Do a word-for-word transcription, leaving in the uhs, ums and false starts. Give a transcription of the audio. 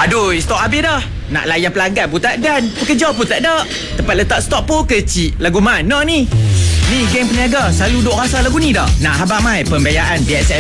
Aduh, stok habis dah. Nak layan pelanggan pun tak dan. Pekerja pun tak ada. Tempat letak stok pun kecil. Lagu mana ni? Ni geng peniaga selalu duk rasa lagu ni dah. Nak habang mai pembiayaan D S M